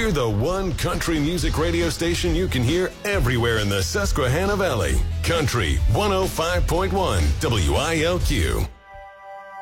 We're the one country music radio station you can hear everywhere in the Susquehanna Valley. Country 105.1 WILQ.